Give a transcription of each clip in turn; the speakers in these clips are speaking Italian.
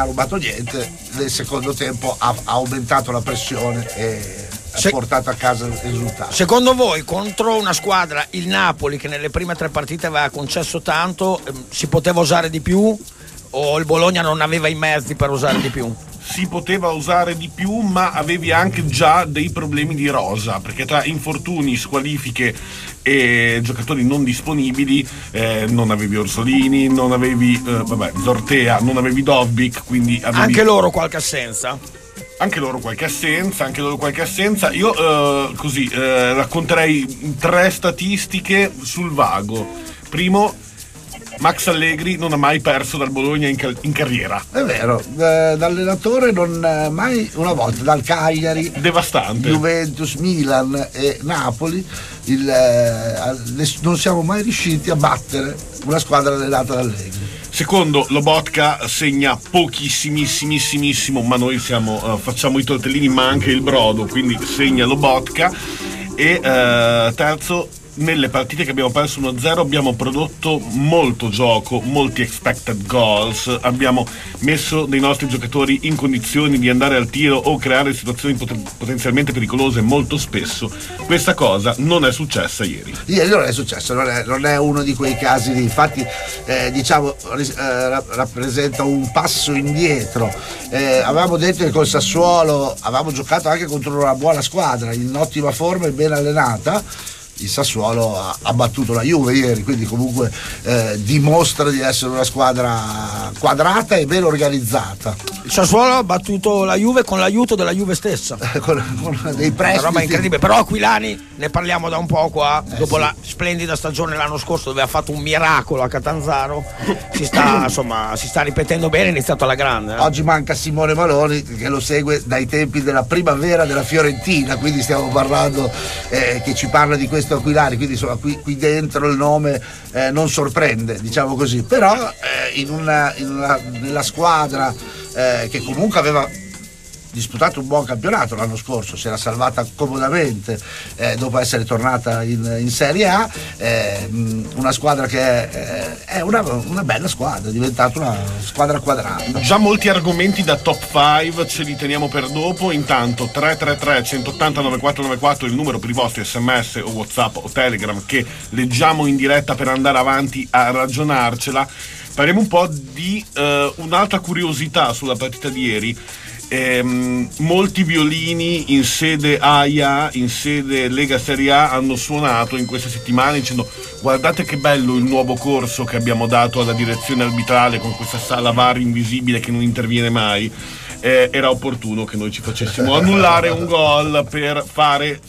ha rubato niente. Nel secondo tempo ha aumentato la pressione e ha portato a casa il risultato. Secondo voi, contro una squadra, il Napoli, che nelle prime 3 partite aveva concesso tanto, si poteva usare di più o il Bologna non aveva i mezzi per usare di più? Si poteva usare di più, ma avevi anche già dei problemi di rosa, perché tra infortuni, squalifiche e giocatori non disponibili non avevi Orsolini, non avevi Zortea, non avevi Dovbyk, quindi avevi... Anche loro qualche assenza? Anche loro qualche assenza. Io racconterei 3 statistiche sul vago. Primo, Max Allegri non ha mai perso dal Bologna in carriera. È vero, d'allenatore non mai una volta, dal Cagliari, devastante, Juventus, Milan e Napoli, non siamo mai riusciti a battere una squadra allenata da Allegri. Secondo, Lobotka segna pochissimissimissimo, ma noi facciamo i tortellini ma anche il brodo, quindi segna Lobotka. E terzo, nelle partite che abbiamo perso 1-0 abbiamo prodotto molto gioco, molti expected goals, abbiamo messo dei nostri giocatori in condizioni di andare al tiro o creare situazioni potenzialmente pericolose molto spesso. Questa cosa non è successa ieri. Ieri non è successo, non è uno di quei casi lì. Infatti rappresenta un passo indietro. Avevamo detto che col Sassuolo avevamo giocato anche contro una buona squadra in ottima forma e ben allenata. Il Sassuolo ha battuto la Juve ieri, quindi comunque dimostra di essere una squadra quadrata e ben organizzata. Il Sassuolo ha battuto la Juve con l'aiuto della Juve stessa, con dei prestiti. Una roba incredibile. Però Aquilani, ne parliamo da un po' qua, dopo la splendida stagione l'anno scorso dove ha fatto un miracolo a Catanzaro, si sta ripetendo bene, è iniziato alla grande. Oggi manca Simone Maloni che lo segue dai tempi della primavera della Fiorentina, quindi stiamo parlando che ci parla di questo Aquilani, quindi insomma qui dentro il nome non sorprende, diciamo così, però nella squadra che comunque aveva disputato un buon campionato l'anno scorso, si era salvata comodamente dopo essere tornata in Serie A, una squadra che è una bella squadra, è diventata una squadra quadrata. Già molti argomenti da top 5 ce li teniamo per dopo. Intanto 333 180 9494 il numero per i vostri sms o WhatsApp o Telegram che leggiamo in diretta per andare avanti a ragionarcela. Parliamo un po' di un'altra curiosità sulla partita di ieri. Molti violini in sede AIA, in sede Lega Serie A hanno suonato in queste settimane dicendo: guardate che bello il nuovo corso che abbiamo dato alla direzione arbitrale con questa sala VAR invisibile che non interviene mai. Era opportuno che noi ci facessimo annullare un gol per fare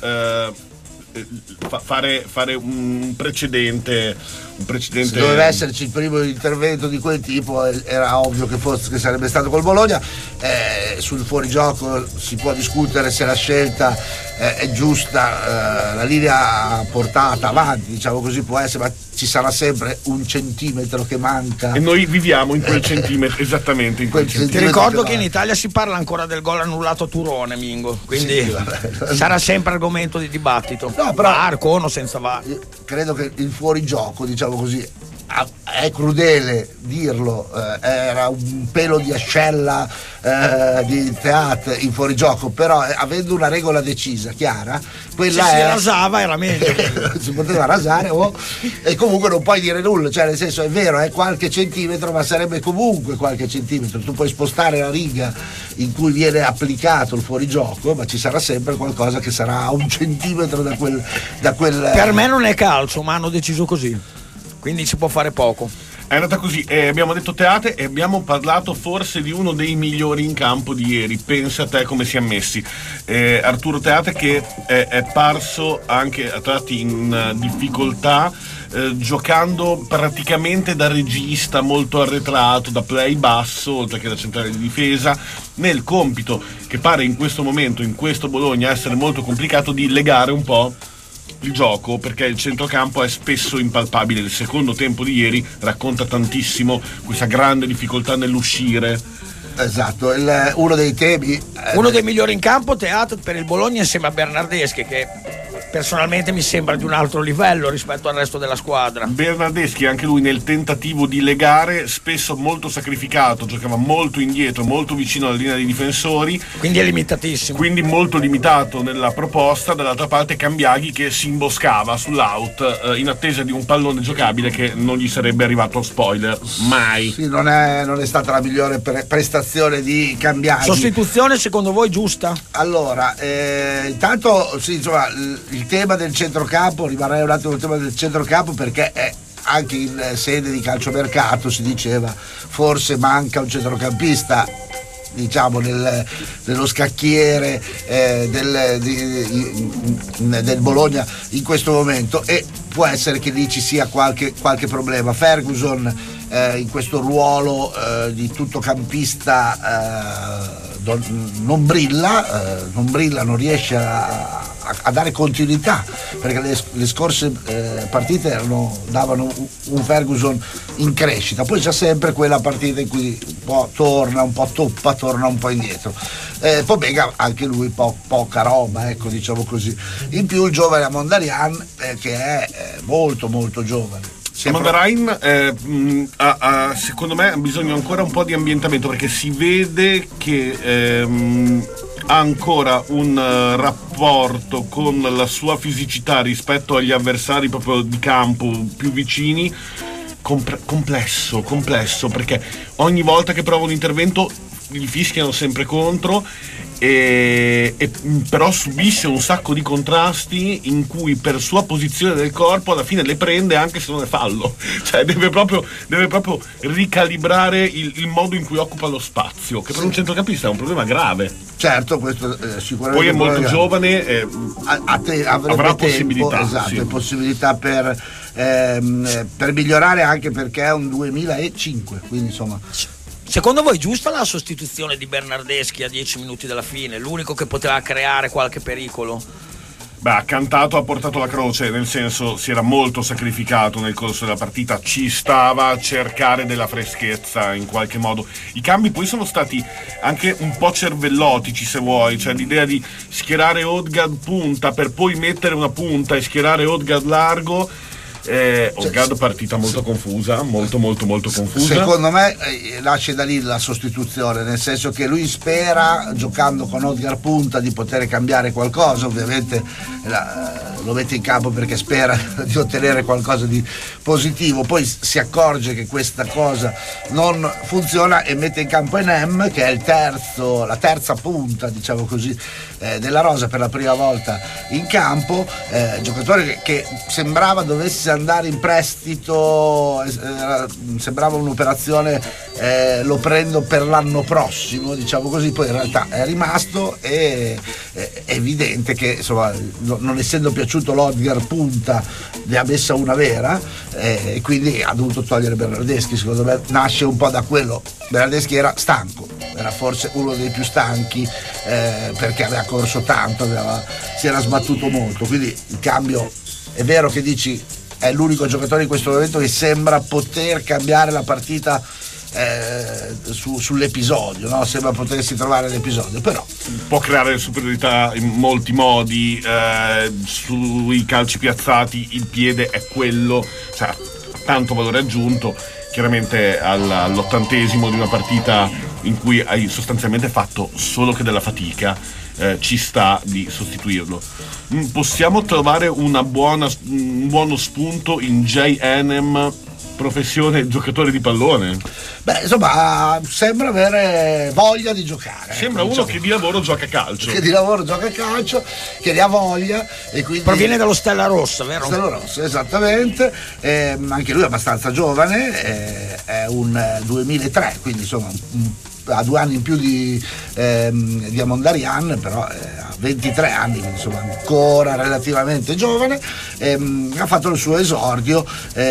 un precedente. Se doveva esserci il primo intervento di quel tipo era ovvio che sarebbe stato col Bologna. Sul fuorigioco si può discutere se la scelta è giusta, la linea portata avanti, diciamo così, può essere, ma ci sarà sempre un centimetro che manca e noi viviamo in quel centimetro, esattamente in quel centimetro. Ti ricordo che in Italia si parla ancora del gol annullato a Turone, Mingo, quindi sì, sarà sempre argomento di dibattito. No, però VAR con o senza VAR. Credo che il fuorigioco, diciamo così, è crudele dirlo, era un pelo di ascella di Teat in fuorigioco, però avendo una regola decisa, chiara, quella si rasava era meglio. Si poteva rasare e comunque non puoi dire nulla, cioè nel senso è vero, è qualche centimetro, ma sarebbe comunque qualche centimetro. Tu puoi spostare la riga in cui viene applicato il fuorigioco, ma ci sarà sempre qualcosa che sarà a un centimetro da quel Per me non è calcio, ma hanno deciso così, quindi si può fare poco. È andata così, abbiamo detto Teate e abbiamo parlato forse di uno dei migliori in campo di ieri. Pensa a te come si è messi. Arturo Teate, che è parso anche a tratti in difficoltà, giocando praticamente da regista molto arretrato, da play basso oltre che da centrale di difesa, nel compito che pare in questo momento, in questo Bologna, essere molto complicato, di legare un po' il gioco, perché il centrocampo è spesso impalpabile. Il secondo tempo di ieri racconta tantissimo questa grande difficoltà nell'uscire. Esatto, uno dei temi, uno dei migliori in campo Teat per il Bologna insieme a Bernardeschi, che personalmente mi sembra di un altro livello rispetto al resto della squadra. Bernardeschi anche lui nel tentativo di legare, spesso molto sacrificato, giocava molto indietro, molto vicino alla linea dei difensori, quindi è limitatissimo, quindi molto limitato nella proposta. Dall'altra parte Cambiaghi che si imboscava sull'out in attesa di un pallone giocabile che non gli sarebbe arrivato, spoiler, mai. Sì, non è stata la migliore prestazione di Cambiaghi. Sostituzione secondo voi giusta? Allora, intanto sì, insomma, il tema del centrocampo, rimarrei un attimo il tema del centrocampo, perché è anche in sede di calciomercato si diceva forse manca un centrocampista, diciamo nello scacchiere del Bologna in questo momento, e può essere che lì ci sia qualche problema. Ferguson in questo ruolo di tuttocampista non brilla, non riesce a dare continuità, perché le scorse partite davano un Ferguson in crescita. Poi c'è sempre quella partita in cui un po' torna, un po' toppa, torna un po' indietro. Pobega anche lui poca roba, ecco, diciamo così. In più il giovane Amondarian che è molto molto giovane. Mondarain secondo me ha bisogno ancora un po' di ambientamento, perché si vede che ha ancora un rapporto con la sua fisicità rispetto agli avversari proprio di campo più vicini complesso, perché ogni volta che prova un intervento gli fischiano sempre contro, e però subisce un sacco di contrasti in cui per sua posizione del corpo alla fine le prende anche se non è fallo, cioè deve proprio ricalibrare il modo in cui occupa lo spazio, che per un centrocampista è un problema grave. Certo, questo sicuramente. Poi è molto giovane, avrà possibilità, esatto, sì. Possibilità per migliorare, anche perché è un 2005, quindi insomma. Secondo voi giusta la sostituzione di Bernardeschi a 10 minuti dalla fine, l'unico che poteva creare qualche pericolo? Beh, ha cantato, ha portato la croce, nel senso si era molto sacrificato nel corso della partita, ci stava a cercare della freschezza in qualche modo. I cambi poi sono stati anche un po' cervellotici, se vuoi, cioè l'idea di schierare Odgaard punta per poi mettere una punta e schierare Odgaard largo. Odgaard partita molto confusa, molto confusa. Secondo me nasce da lì la sostituzione, nel senso che lui spera, giocando con Odgaard punta, di poter cambiare qualcosa. Ovviamente lo mette in campo perché spera di ottenere qualcosa di positivo, poi si accorge che questa cosa non funziona e mette in campo Enem, che è la terza punta, diciamo così, della rosa, per la prima volta in campo, giocatore che sembrava dovesse andare in prestito, sembrava un'operazione lo prendo per l'anno prossimo, diciamo così, poi in realtà è rimasto, e è evidente che insomma, non essendo piaciuto l'Odgaard punta, ne ha messa una vera, e quindi ha dovuto togliere Bernardeschi. Secondo me nasce un po' da quello. Bernardeschi era stanco, era forse uno dei più stanchi, perché aveva corso tanto, si era sbattuto molto, quindi il cambio, è vero che dici è l'unico giocatore in questo momento che sembra poter cambiare la partita sull'episodio, no? Sembra potersi trovare l'episodio, però può creare superiorità in molti modi, sui calci piazzati il piede è quello, cioè tanto valore aggiunto. Chiaramente all'80° di una partita in cui hai sostanzialmente fatto solo che della fatica, ci sta di sostituirlo. Possiamo trovare un buono spunto in Jay Enem, professione giocatore di pallone? Beh, insomma, sembra avere voglia di giocare. Sembra uno che di lavoro gioca a calcio. Che ne ha voglia, e quindi proviene dallo Stella Rossa, vero? Stella Rossa, esattamente. Anche lui è abbastanza giovane, è un 2003, quindi insomma ha 2 anni in più di Amondarian, però ha 23 anni, quindi insomma ancora relativamente giovane. Ha fatto il suo esordio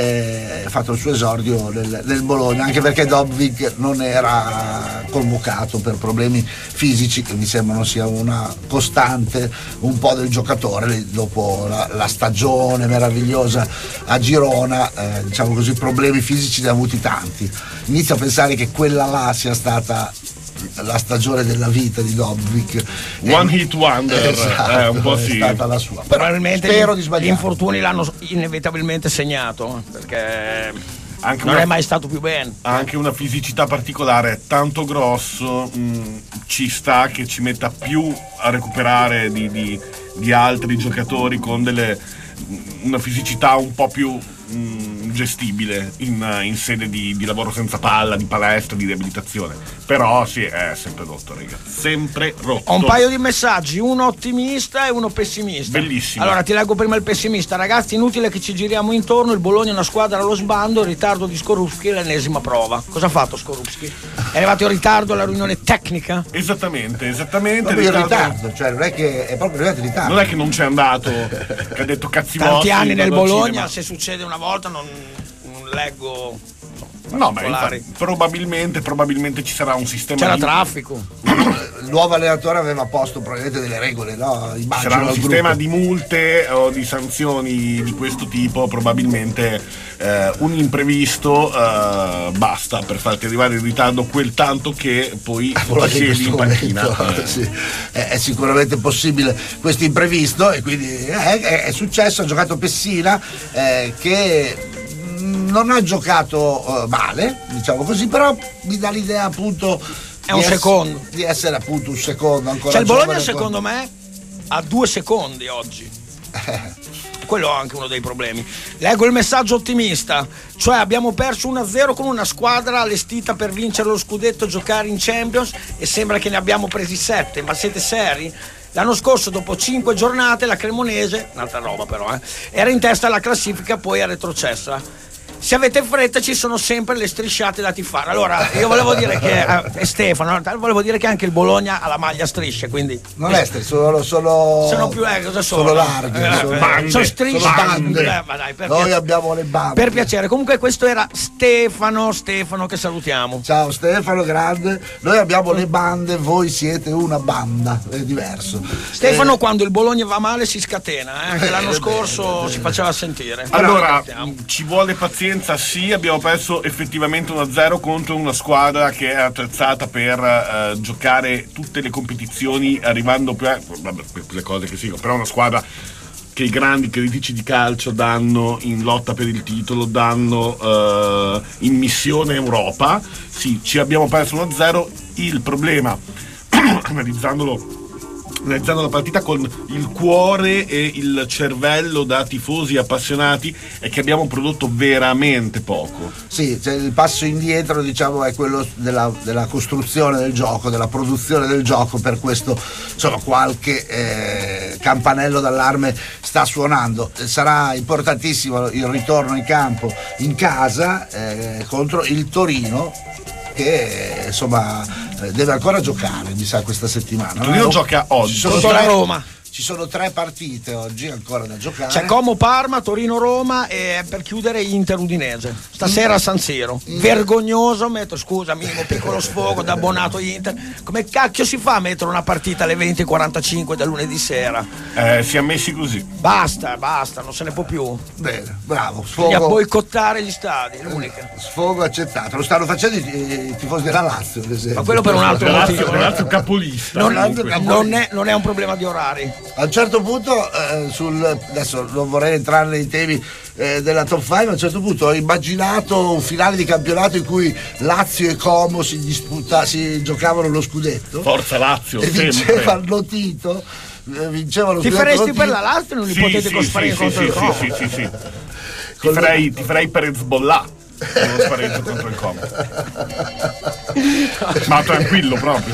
nel Bologna, anche perché Dobbik non era convocato per problemi fisici, che mi sembrano sia una costante un po' del giocatore dopo la stagione meravigliosa a Girona. Diciamo così, problemi fisici ne ha avuti tanti. Inizio a pensare che quella là sia stata la stagione della vita di Dobbik. One hit wonder, esatto, un po' è sì. stata la sua. Probabilmente spero di gli sbagliare. infortuni l'hanno inevitabilmente segnato, perché Anche non è mai stato più bene. ha anche una fisicità particolare, è tanto grosso, ci sta che ci metta più a recuperare di altri giocatori con una fisicità un po' più gestibile in sede di lavoro senza palla, di palestra, di riabilitazione. Però sì, è sempre rotto, raga, sempre rotto. Ho un paio di messaggi, uno ottimista e uno pessimista. Bellissimo. Allora ti leggo prima il pessimista. Ragazzi, inutile che ci giriamo intorno, il Bologna è una squadra allo sbando, il ritardo di Skorupski è l'ennesima prova. Cosa ha fatto Skorupski? È arrivato in ritardo alla riunione tecnica? Esattamente. Proprio in ritardo, cioè non è che è proprio arrivato in ritardo. Non è che non c'è andato, che ha detto cazzi vostri. Tanti anni nel vado al Bologna, cinema. se succede una volta non leggo. No, ma particolari. infatti, probabilmente ci sarà un sistema C'era di traffico. Il nuovo allenatore aveva posto probabilmente delle regole, no? Immagino Sarà un al sistema gruppo. di multe o di sanzioni di questo tipo, probabilmente un imprevisto basta per farti arrivare in ritardo quel tanto che poi Allora, ti in siedi in questo panchina. momento, sì, è sicuramente possibile questo imprevisto e quindi è successo. Ha giocato Pessina che non ha giocato male, diciamo così, però mi dà l'idea appunto È un secondo. di essere appunto un secondo ancora. Cioè il Bologna giovane, secondo me ha 2 secondi oggi. Quello è anche uno dei problemi. Leggo il messaggio ottimista, cioè abbiamo perso 1-0 con una squadra allestita per vincere lo scudetto e giocare in Champions e sembra che ne abbiamo presi 7, ma siete seri? L'anno scorso dopo 5 giornate la Cremonese, un'altra roba però, era in testa alla classifica, poi è retrocessa. Se avete fretta ci sono sempre le strisciate da tifare. Allora io volevo dire che Stefano, volevo dire che anche il Bologna ha la maglia a strisce, quindi non è sono più cosa sono? sono larghe, bande, sono strisce, sono bande. ma dai, Noi abbiamo le bande. per piacere. Comunque questo era Stefano che salutiamo. Ciao Stefano, grande. Noi abbiamo le bande, voi siete una banda, è diverso. Stefano quando il Bologna va male si scatena, anche l'anno scorso si faceva sentire. Allora, Però, ci vuole pazienza, sì, abbiamo perso effettivamente 1-0 contro una squadra che è attrezzata per giocare tutte le competizioni, arrivando vabbè, le cose che siano, però una squadra che i grandi critici di calcio danno in lotta per il titolo, danno in missione Europa. Sì, ci abbiamo perso 1-0, il problema, analizzando la partita con il cuore e il cervello da tifosi appassionati, è che abbiamo prodotto veramente poco. Sì, cioè il passo indietro diciamo è quello della costruzione del gioco, della produzione del gioco, per questo insomma qualche campanello d'allarme sta suonando. Sarà importantissimo il ritorno in campo in casa contro il Torino, che insomma deve ancora giocare, mi sa, questa settimana. Torino gioca oggi. contro la Roma. Ci sono 3 partite oggi ancora da giocare. C'è Como Parma, Torino Roma e per chiudere Inter Udinese. Stasera a San Siro. Vergognoso mettere, scusa, minimo piccolo sfogo da abbonato Inter. Come cacchio si fa a mettere una partita alle 20:45 da lunedì sera? Si è messi così. Basta, non se ne può più. Bene, bravo. Bisogna boicottare gli stadi, è l'unica. Sfogo accettato. Lo stanno facendo i tifosi della Lazio, ad esempio. Ma quello per un altro motivo. Lazio capolista. Non è un problema di orari. A un certo punto, adesso non vorrei entrare nei temi della top 5, a un certo punto ho immaginato un finale di campionato in cui Lazio e Como si giocavano lo scudetto. Forza Lazio, e vincevano Tito. Ti faresti per la Lazio in un ipotetico spareggio contro il Como? Sì. Ti farei per Hezbollah uno spareggio contro il Como. Ma tranquillo proprio.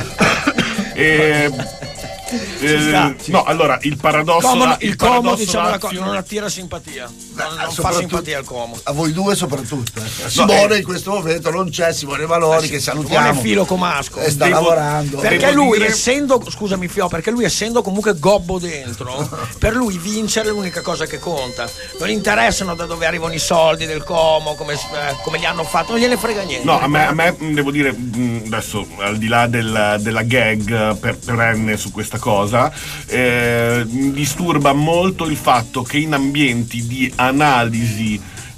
No, allora il paradosso il Como diciamo Lazio, non attira simpatia, non fa simpatia al Como. A voi due soprattutto. Simone in questo momento non c'è, Simone Valori, che salutiamo. Simone Filo Comasco Sta lavorando. perché lui essendo, scusami Fio, perché lui essendo comunque gobbo dentro, per lui vincere è l'unica cosa che conta. Non gli interessano da dove arrivano i soldi del Como, come li hanno fatto, non gliene frega niente. No, a me devo dire, adesso al di là della gag perenne su questa cosa, mi disturba molto il fatto che in ambienti di analisi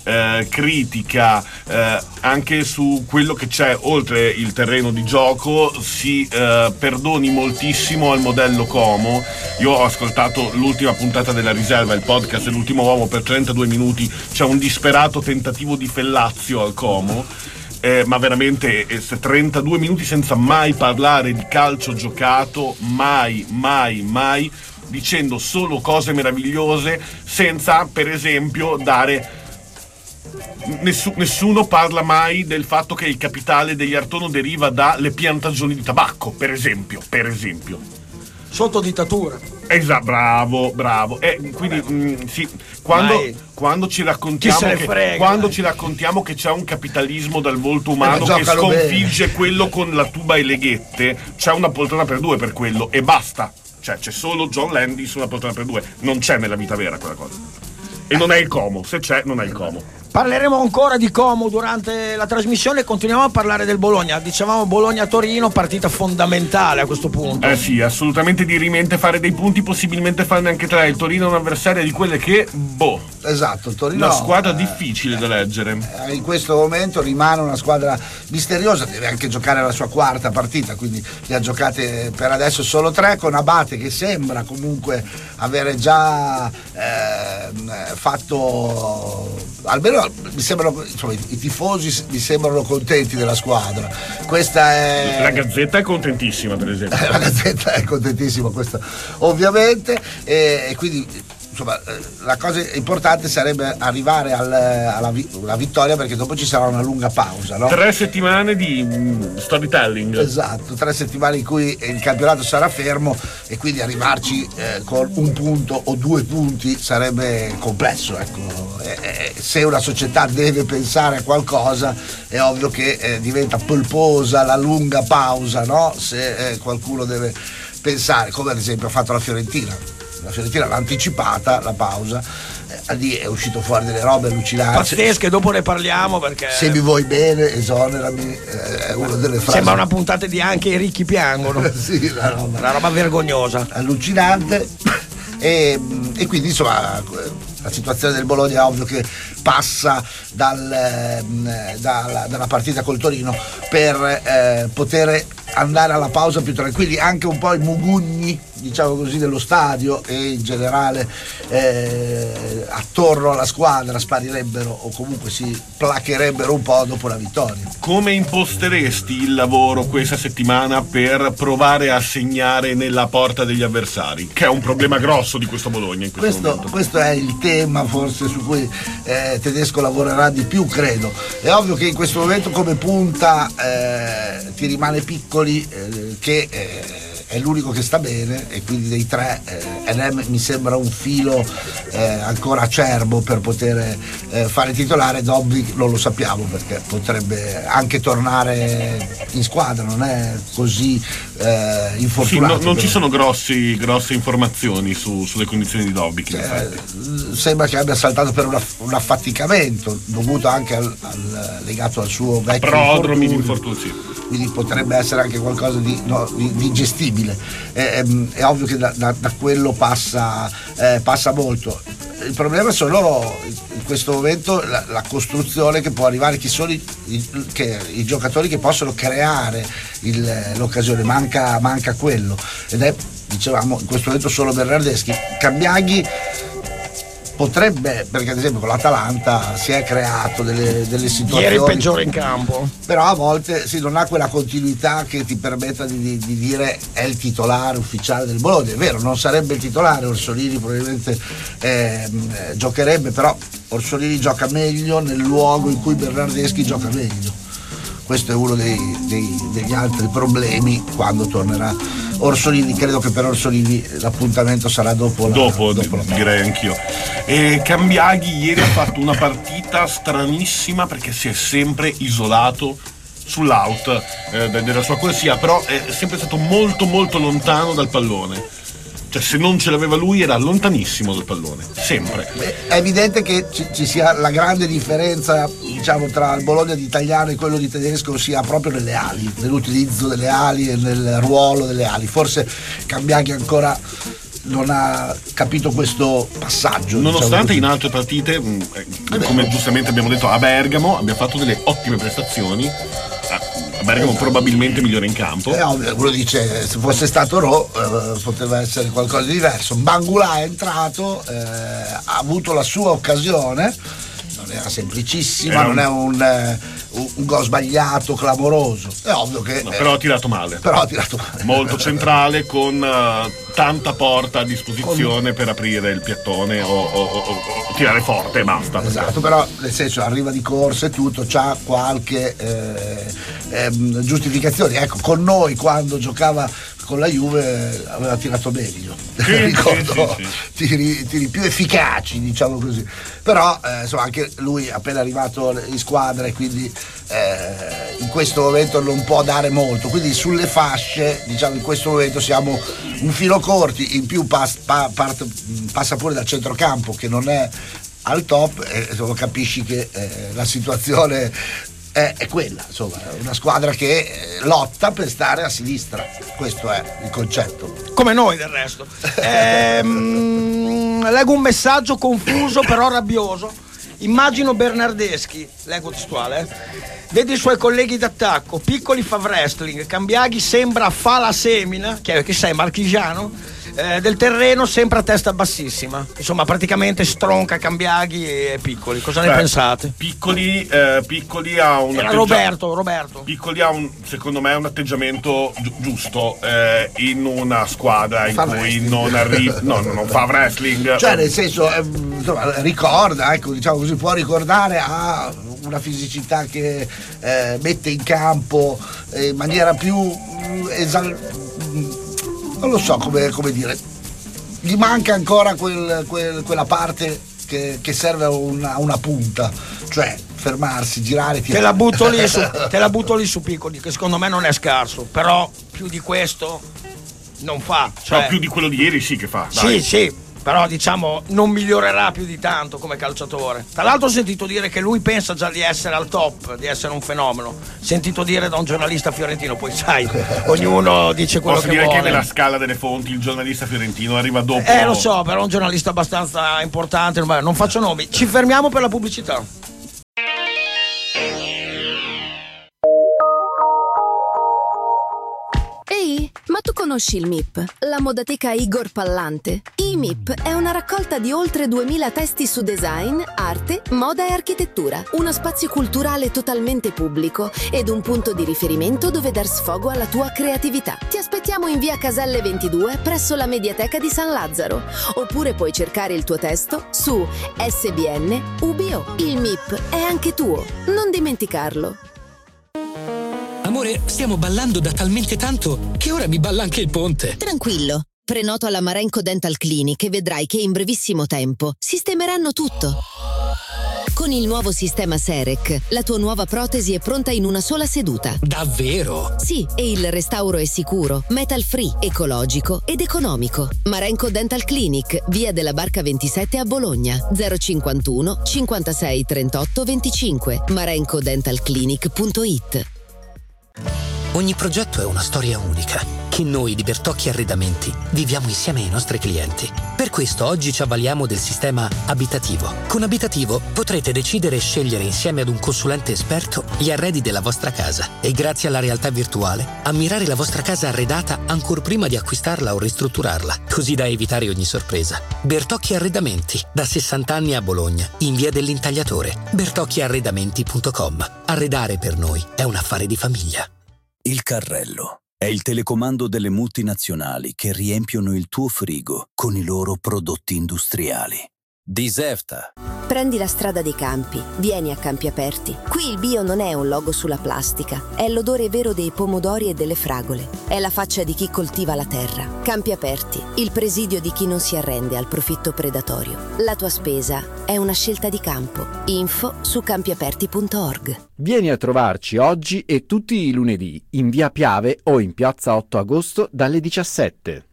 critica anche su quello che c'è oltre il terreno di gioco, si perdoni moltissimo al modello Como. Io ho ascoltato l'ultima puntata della Riserva, il podcast dell'Ultimo Uomo, per 32 minuti c'è un disperato tentativo di fellazio al Como. Ma veramente 32 minuti senza mai parlare di calcio giocato, mai, dicendo solo cose meravigliose, senza per esempio dare... Nessuno parla mai del fatto che il capitale degli Artono deriva dalle piantagioni di tabacco, per esempio. Sotto dittatura. Esatto, bravo. Quindi sì, quando ci raccontiamo che c'è un capitalismo dal volto umano che sconfigge bene quello con la tuba e le ghette, c'è una poltrona per due per quello e basta. Cioè c'è solo John Landis una poltrona per due, non c'è nella vita vera quella cosa. E non è il Como, se c'è non è il Como. Parleremo ancora di Como durante la trasmissione e continuiamo a parlare del Bologna. Dicevamo Bologna-Torino, partita fondamentale a questo punto. Sì, assolutamente dirimente fare dei punti, possibilmente farne anche tre. Il Torino è un'avversaria di quelle che, esatto, il Torino una squadra difficile da leggere. In questo momento rimane una squadra misteriosa, deve anche giocare la sua quarta partita, quindi le ha giocate per adesso solo 3, con Abate che sembra comunque avere già fatto, almeno mi sembrano, insomma, i tifosi mi sembrano contenti della squadra. Questa è... La Gazzetta è contentissima, per esempio. La Gazzetta è contentissima, questo ovviamente, e quindi insomma la cosa importante sarebbe arrivare alla vittoria, perché dopo ci sarà una lunga pausa, no? 3 settimane di storytelling. Esatto, 3 settimane in cui il campionato sarà fermo e quindi arrivarci con un punto o 2 punti sarebbe complesso, ecco. Se una società deve pensare a qualcosa è ovvio che diventa polposa la lunga pausa, no? Se qualcuno deve pensare, come ad esempio ha fatto la Fiorentina l'ha anticipata la pausa, lì è uscito fuori delle robe allucinanti, pazzesche, dopo ne parliamo, perché se mi vuoi bene esonerami, è una delle frasi, sembra una puntata di Anche i ricchi piangono. Sì, una roba vergognosa, allucinante. E quindi insomma la situazione del Bologna è ovvio che passa dalla partita col Torino per poter andare alla pausa più tranquilli. Anche un po' i mugugni, diciamo così, dello stadio e in generale attorno alla squadra sparirebbero, o comunque si placherebbero un po' dopo la vittoria. Come imposteresti il lavoro questa settimana per provare a segnare nella porta degli avversari, che è un problema grosso di questo Bologna in questo momento? Questo è il tema forse su cui Tedesco lavorerà di più, credo. È ovvio che in questo momento come punta ti rimane Piccoli, che è l'unico che sta bene, e quindi dei 3 Enem mi sembra un filo ancora acerbo per poter fare titolare. Dobby non lo sappiamo, perché potrebbe anche tornare in squadra, non è così infortunato. Sì, non ci sono grosse informazioni sulle condizioni di Dobby. Sembra che abbia saltato per un affaticamento dovuto anche legato al suo vecchio prodromi di infortunio. Quindi potrebbe essere anche qualcosa di gestibile. È ovvio che da quello passa molto. Il problema sono in questo momento la costruzione che può arrivare, chi sono i giocatori che possono creare l'occasione. Manca quello, ed è, dicevamo, in questo momento solo Bernardeschi. Cambiaghi potrebbe, perché ad esempio con l'Atalanta si è creato delle situazioni. Ieri il peggiore in campo. Però a volte non ha quella continuità che ti permetta di dire è il titolare ufficiale del Bologna. È vero, non sarebbe il titolare, Orsolini probabilmente giocherebbe, però Orsolini gioca meglio nel luogo in cui Bernardeschi gioca meglio. Questo è uno degli altri problemi quando tornerà Orsolini. Credo che per Orsolini l'appuntamento sarà dopo direi anch'io. E Cambiaghi ieri ha fatto una partita stranissima, perché si è sempre isolato sull'out della sua corsia, però è sempre stato molto molto lontano dal pallone. Cioè, se non ce l'aveva lui era lontanissimo dal pallone, sempre. È evidente che ci sia la grande differenza, diciamo, tra il Bologna di italiano e quello di tedesco, sia proprio nelle ali, nell'utilizzo delle ali e nel ruolo delle ali. Forse Cambiaghi ancora non ha capito questo passaggio. Nonostante in altre partite, come giustamente abbiamo detto, a Bergamo abbia fatto delle ottime prestazioni. A Bergamo probabilmente migliore in campo. Uno dice, se fosse stato Ro poteva essere qualcosa di diverso. Bangula è entrato, ha avuto la sua occasione, non era semplicissima, non è un gol sbagliato, clamoroso. È ovvio che. No, però ha tirato male. Molto centrale, con tanta porta a disposizione per aprire il piattone o tirare forte e basta. Esatto, però nel senso arriva di corsa e tutto, c'ha qualche giustificazione. Ecco, con noi quando giocava con la Juve aveva tirato meglio, ricordo tiri più efficaci, diciamo così, però insomma anche lui appena arrivato in squadra e quindi in questo momento non può dare molto, quindi sulle fasce diciamo in questo momento siamo un filo corti, in più passa pure dal centrocampo che non è al top e insomma, capisci che la situazione è quella, insomma, una squadra che lotta per stare a sinistra, questo è il concetto. Come noi del resto. Leggo un messaggio confuso però rabbioso. Immagino Bernardeschi, leggo testuale, vede i suoi colleghi d'attacco, Piccoli fa wrestling, Cambiaghi sembra fa la semina, che sei marchigiano, del terreno sempre a testa bassissima, insomma praticamente stronca Cambiaghi e Piccoli. Cosa ne pensate? Piccoli ha un Roberto Piccoli ha secondo me un atteggiamento giusto in una squadra in cui non arriva, non fa wrestling, cioè nel senso insomma, ricorda, ecco, diciamo così, può ricordare a una fisicità che mette in campo in maniera più non lo so come dire, gli manca ancora quella parte che serve a una punta, cioè fermarsi, girare, tirare. Te la butto lì su Piccoli, che secondo me non è scarso, però più di questo non fa, cioè, no, più di quello di ieri sì che fa, dai. Sì, però diciamo non migliorerà più di tanto come calciatore. Tra l'altro ho sentito dire che lui pensa già di essere al top, di essere un fenomeno, sentito dire da un giornalista fiorentino, poi sai, ognuno dice quello che vuole. Posso dire che nella scala delle fonti il giornalista fiorentino arriva dopo. Lo so, però è un giornalista abbastanza importante, non faccio nomi. Ci fermiamo per la pubblicità. Ehi, ma tu conosci il MIP, la modateca Igor Pallante? Il MIP è una raccolta di oltre 2000 testi su design, arte, moda e architettura. Uno spazio culturale totalmente pubblico ed un punto di riferimento dove dar sfogo alla tua creatività. Ti aspettiamo in via Caselle 22 presso la Mediateca di San Lazzaro. Oppure puoi cercare il tuo testo su SBN UBO. Il MIP è anche tuo, non dimenticarlo. Amore, stiamo ballando da talmente tanto che ora mi balla anche il ponte. Tranquillo, prenoto alla Marenco Dental Clinic e vedrai che in brevissimo tempo sistemeranno tutto. Con il nuovo sistema Serec, la tua nuova protesi è pronta in una sola seduta. Davvero? Sì, e il restauro è sicuro, metal free, ecologico ed economico. Marenco Dental Clinic, via della Barca 27 a Bologna, 051 56 38 25, marencodentalclinic.it. Ogni progetto è una storia unica che noi di Bertocchi Arredamenti viviamo insieme ai nostri clienti. Per questo oggi ci avvaliamo del sistema Abitativo. Con Abitativo potrete decidere e scegliere insieme ad un consulente esperto gli arredi della vostra casa e grazie alla realtà virtuale ammirare la vostra casa arredata ancor prima di acquistarla o ristrutturarla, così da evitare ogni sorpresa. Bertocchi Arredamenti, da 60 anni a Bologna, in via dell'Intagliatore. bertocchiarredamenti.com. Arredare per noi è un affare di famiglia. Il carrello è il telecomando delle multinazionali che riempiono il tuo frigo con i loro prodotti industriali. Diserta. Prendi la strada dei campi, vieni a Campi Aperti. Qui il bio non è un logo sulla plastica, è l'odore vero dei pomodori e delle fragole. È la faccia di chi coltiva la terra. Campi Aperti, il presidio di chi non si arrende al profitto predatorio. La tua spesa è una scelta di campo. Info su campiaperti.org. Vieni a trovarci oggi e tutti i lunedì in via Piave o in piazza 8 agosto dalle 17.